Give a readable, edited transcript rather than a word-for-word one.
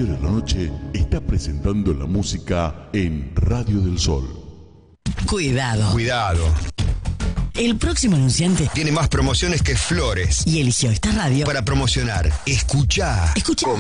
Noticiero de la Noche está presentando la música en Radio del Sol. Cuidado. El próximo anunciante Tiene más promociones que flores y eligió esta radio para promocionar. Escuchá.